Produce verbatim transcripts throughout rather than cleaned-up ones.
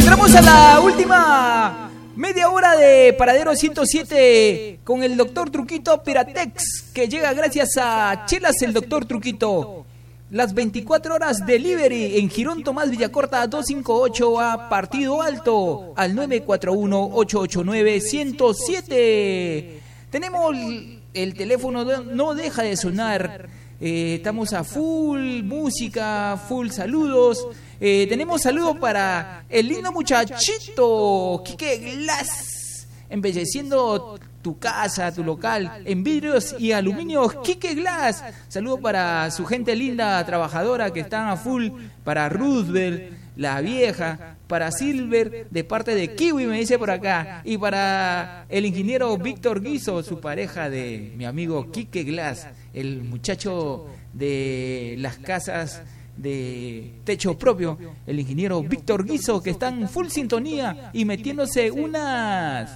Entramos a la última media hora de Paradero ciento siete con el doctor Truquito Piratex, que llega gracias a Chelas el doctor Truquito. Las veinticuatro horas delivery en Girón Tomás Villacorta doscientos cincuenta y ocho a Partido Alto al nueve cuatro uno, ocho ocho nueve, uno cero siete. Tenemos el teléfono, no deja de sonar. Eh, estamos a full música, full saludos. Eh, tenemos saludos para el lindo muchachito Quique Glass, embelleciendo tu casa, tu local, en vidrios y aluminios. Quique Glass, saludos para su gente linda, trabajadora, que están a full. Para Roosevelt, la vieja. Para Silver, de parte de Kiwi, me dice por acá. Y para el ingeniero Víctor Guizo, su pareja de mi amigo Quique Glass, el muchacho de las casas de techo propio, el ingeniero Víctor Guizo, que está en full sintonía y metiéndose unas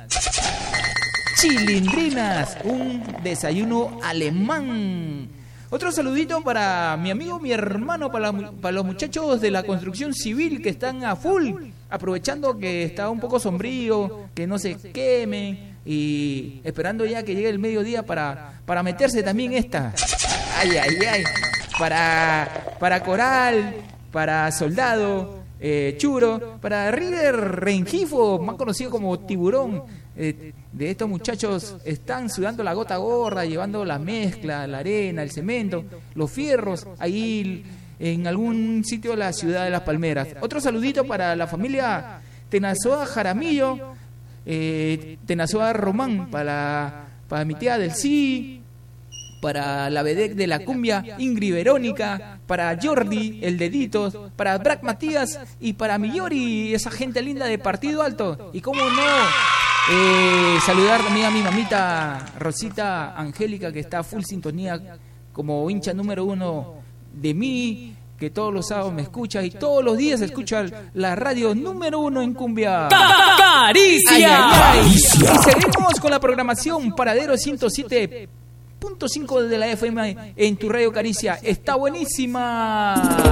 chilindrinas, un desayuno alemán. Otro saludito para mi amigo, mi hermano, para, la, para los muchachos de la construcción civil que están a full, aprovechando que está un poco sombrío, que no se quemen y esperando ya que llegue el mediodía para, para meterse también esta. Ay, ay, ay. Para, para Coral, para Soldado, eh, Churo, para River Rengifo, más conocido como Tiburón. Eh, de estos muchachos están sudando la gota gorda, llevando la mezcla, la arena, el cemento, los fierros, ahí en algún sitio de la ciudad de Las Palmeras. Otro saludito para la familia Tenazoa Jaramillo, eh, Tenazoa Román, para, para mi tía del sí, para la vedette de la cumbia Ingrid Verónica, para Jordi, el Deditos, para Brack Matías y para Millori, esa gente linda de Partido Alto. Y cómo no, eh, saludar también a mi mamita Rosita Angélica, que está full sintonía como hincha número uno de mí, que todos los sábados me escucha y todos los días escucha la radio número uno en cumbia. ¡Caricia! Ay, ay, ay. Y seguimos con la programación Paradero ciento siete punto cinco de la F M en tu radio Caricia. Está buenísima.